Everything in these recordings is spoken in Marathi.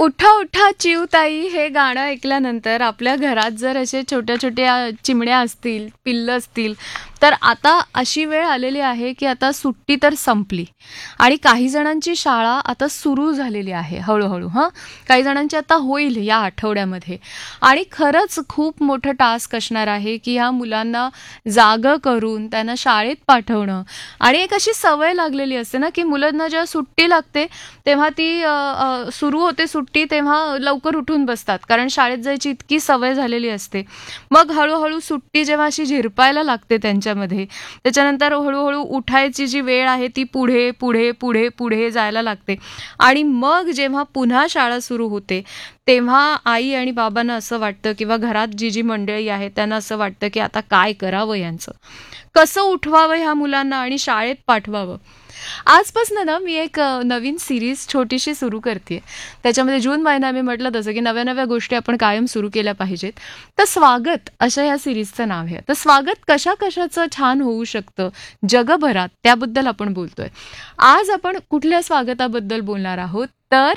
उठा उठा चिवताई हे गाणं ऐकल्यानंतर आपल्या घरात जर असे छोट्या छोट्या चिमण्या असतील, पिल्लं असतील, तर आता अशी वेळ आलेली आहे की आता सुट्टी तर संपली आणि काही जणांची शाळा आता सुरू झालेली आहे हळूहळू. काही जणांची आता होईल या आठवड्यामध्ये आणि खरंच खूप मोठं टास्क असणार आहे की ह्या मुलांना जागं करून त्यांना शाळेत पाठवणं. आणि एक अशी सवय लागलेली असते ना की मुलांना जेव्हा सुट्टी लागते तेव्हा ती सुरू होते सुट्टी तेव्हा लवकर उठून बसतात, कारण शाळेत जायची इतकी सवय झालेली असते. मग हळूहळू सुट्टी जेव्हा अशी झिरपायला लागते त्यांच्यामध्ये, त्याच्यानंतर हळूहळू उठायची जी वेळ आहे ती पुढे पुढे पुढे पुढे जायला लागते आणि मग जेव्हा पुन्हा शाळा सुरू होते तेव्हा आई आणि बाबांना असं वाटतं किंवा घरात जी जी मंडळी आहे त्यांना असं वाटतं की आता काय करावं, यांचं कसं उठवावं ह्या मुलांना आणि शाळेत पाठवावं. आजपासून ना मी एक नवीन सिरीज छोटीशी सुरू करते. त्याच्यामध्ये जून महिना मी म्हटलं तसं की नव्या नव्या गोष्टी आपण कायम सुरू केल्या पाहिजेत. तर स्वागत असं ह्या सिरीजचं नाव आहे. तर स्वागत कशा कशाचं छान होऊ शकतं जगभरात त्याबद्दल आपण बोलतोय. आज आपण कुठल्या स्वागताबद्दल बोलणार आहोत तर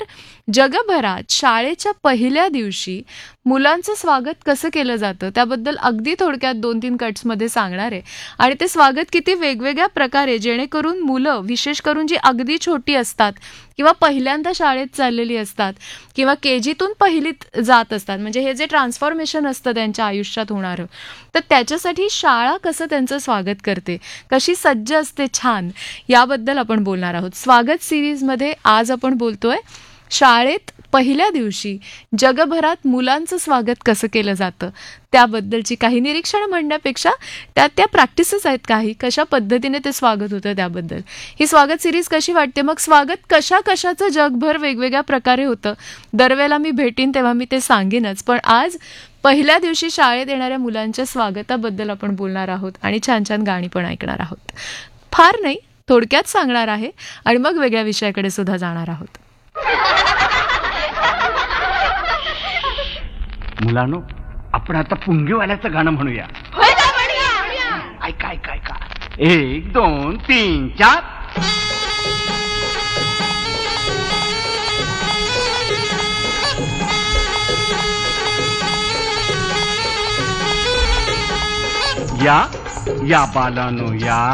जगभरात शाळेच्या पहिल्या दिवशी मुलांचं स्वागत कसं केलं जातं त्याबद्दल अगदी थोडक्यात 2-3 कट्समध्ये सांगणार आहे. आणि ते स्वागत किती वेगवेगळ्या प्रकारे, जेणेकरून मुलं विशेष करून जी अगदी छोटी असतात किंवा पहिल्यांदा शाळेत चाललेली असतात किंवा KGतून पहिलीत जात असतात, म्हणजे हे जे ट्रान्सफॉर्मेशन असतं त्यांच्या आयुष्यात होणारं, तर त्याच्यासाठी शाळा कसं त्यांचं स्वागत करते, कशी सज्ज असते छान, याबद्दल आपण बोलणार आहोत. स्वागत सिरीजमध्ये आज आपण बोलतोय शाळेत पहिल्या दिवशी जगभरात मुलांचं स्वागत कसं केलं जातं त्याबद्दलची काही निरीक्षणं म्हणण्यापेक्षा त्या प्रॅक्टिसेस आहेत, काही कशा पद्धतीने ते स्वागत होतं त्याबद्दल. ही स्वागत सिरीज कशी वाटते, मग स्वागत कशा कशाचं जगभर वेगवेगळ्या प्रकारे होतं, दरवेळेला मी भेटीन तेव्हा मी ते सांगेनच. पण आज पहिल्या दिवशी शाळेत येणाऱ्या मुलांच्या स्वागताबद्दल आपण बोलणार आहोत आणि छान छान गाणी पण ऐकणार आहोत. फार नाही, थोडक्यात सांगणार आहे आणि मग वेगळ्या विषयाकडे सुद्धा जाणार आहोत. मुलांनो, आपण आता पुंगीवाल्याचं गाणं म्हणूया. ऐका ऐका ऐका, 1 2 3 4. या या बालानो या,